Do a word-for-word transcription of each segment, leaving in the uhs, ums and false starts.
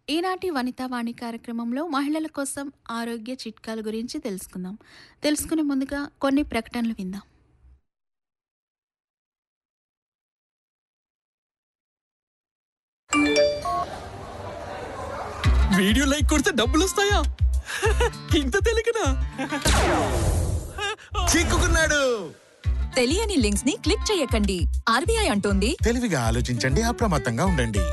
ఈనాటి వనితా వాణి కార్యక్రమంలో మహిళల కోసం ఆరోగ్య చిట్కాల గురించి తెలుసుకుందాం. తెలుసుకునే ముందుగా కొన్ని ప్రకటనలు విందాం. వీడియో లైక్ కొడితే డబ్బులు వస్తాయా? ఇంత తెలియకనా? చిక్కుకున్నాడు. తెలియని లింక్స్ ని క్లిక్ చేయకండి. ఆర్బీఐ అంటోంది, తెలివిగా ఆలోచించండి, అప్రమత్తంగా ఉండండి.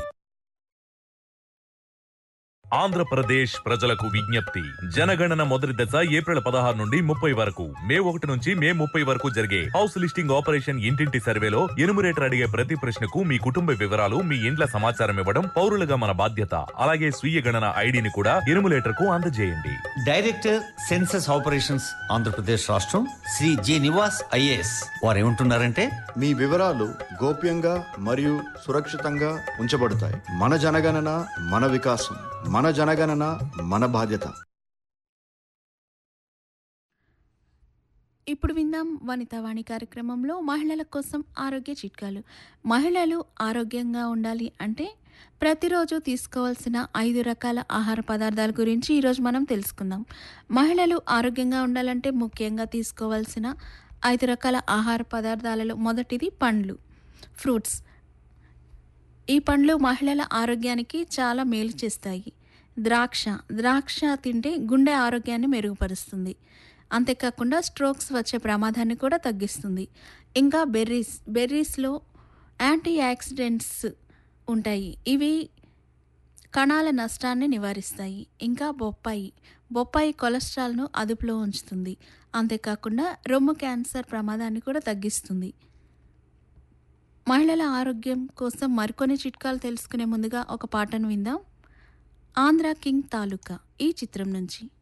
ఆంధ్రప్రదేశ్ ప్రజలకు విజ్ఞప్తి. జనగణన మొదటి దశ ఏప్రిల్ పదహారు నుండి ముప్పై వరకు, మే ఒకటి నుంచి మే ముప్పై వరకు జరిగే హౌస్ లిస్టింగ్ ఆపరేషన్ ఇంటింటి సర్వేలో ఎనుమరేటర్ అడిగే ప్రతి ప్రశ్నకు మీ కుటుంబ వివరాలు, మీ ఇండ్ల సమాచారం ఇవ్వడం పౌరులుగా మన బాధ్యత. అలాగే స్వీయ గణన ఐడిని కూడా ఎనుమరేటర్ కు అందజేయండి. డైరెక్టర్ సెన్సస్ ఆపరేషన్స్ ఆంధ్రప్రదేశ్ రాష్ట్రం శ్రీ జి నివాస్ ఐఏఎస్ వారు ఏమంటున్నారంటే, మీ వివరాలు గోప్యంగా మరియు సురక్షితంగా ఉంచబడతాయి. మన జనగణన మన వికాసం, మన జనగణన మన బాధ్యత. ఇప్పుడు విందాం వనితా వాణి కార్యక్రమంలో మహిళల కోసం ఆరోగ్య చిట్కాలు. మహిళలు ఆరోగ్యంగా ఉండాలి అంటే ప్రతిరోజు తీసుకోవాల్సిన ఐదు రకాల ఆహార పదార్థాల గురించి ఈరోజు మనం తెలుసుకుందాం. మహిళలు ఆరోగ్యంగా ఉండాలంటే ముఖ్యంగా తీసుకోవాల్సిన ఐదు రకాల ఆహార పదార్థాలలో మొదటిది పండ్లు, ఫ్రూట్స్. ఈ పండ్లు మహిళల ఆరోగ్యానికి చాలా మేలు చేస్తాయి. ద్రాక్ష ద్రాక్ష తింటే గుండె ఆరోగ్యాన్ని మెరుగుపరుస్తుంది. అంతేకాకుండా స్ట్రోక్స్ వచ్చే ప్రమాదాన్ని కూడా తగ్గిస్తుంది. ఇంకా బెర్రీస్ బెర్రీస్లో యాంటీ ఆక్సిడెంట్స్ ఉంటాయి. ఇవి కణాల నష్టాన్ని నివారిస్తాయి. ఇంకా బొప్పాయి బొప్పాయి కొలెస్ట్రాల్ను అదుపులో ఉంచుతుంది. అంతేకాకుండా రొమ్ము క్యాన్సర్ ప్రమాదాన్ని కూడా తగ్గిస్తుంది. మహిళల ఆరోగ్యం కోసం మరికొన్ని చిట్కాలు తెలుసుకునే ముందుగా ఒక పాటను విందాం. ఆంధ్ర కింగ్ తాలూకా ఈ చిత్రం నుంచి.